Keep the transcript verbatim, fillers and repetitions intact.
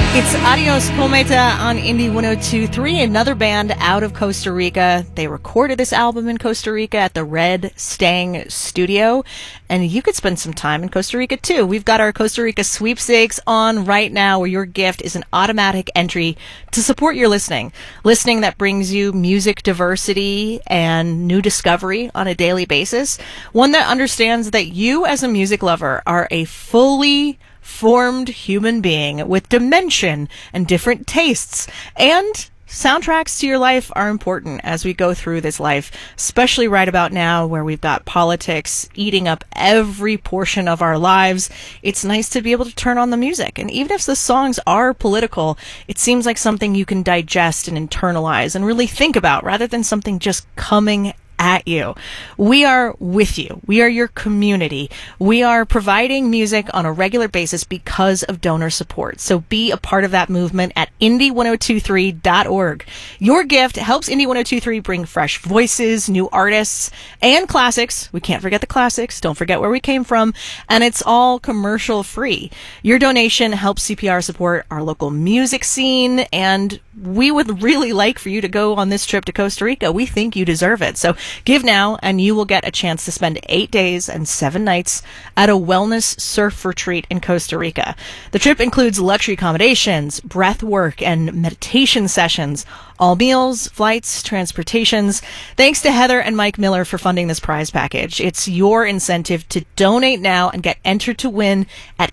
It's Adios Cometa on Indie one oh two point three, another band out of Costa Rica. They recorded this album in Costa Rica at the Red Stang Studio, and you could spend some time in Costa Rica too. We've got our Costa Rica sweepstakes on right now, where your gift is an automatic entry to support your listening. Listening that brings you music diversity and new discovery on a daily basis. One that understands that you as a music lover are a fully formed human being with dimension and different tastes, and soundtracks to your life are important as we go through this life, especially right about now where we've got politics eating up every portion of our lives. It's nice to be able to turn on the music, and even if the songs are political, it seems like something you can digest and internalize and really think about rather than something just coming at you. We are with you. We are your community. We are providing music on a regular basis because of donor support. So be a part of that movement at indie one oh two three dot org. Your gift helps Indie one oh two point three bring fresh voices, new artists, and classics. We can't forget the classics. Don't forget where we came from. And it's all commercial free. Your donation helps C P R support our local music scene, and we would really like for you to go on this trip to Costa Rica. We think you deserve it. So give now, and you will get a chance to spend eight days and seven nights at a wellness surf retreat in Costa Rica. The trip includes luxury accommodations, breath work, and meditation sessions, all meals, flights, transportations. Thanks to Heather and Mike Miller for funding this prize package. It's your incentive to donate now and get entered to win at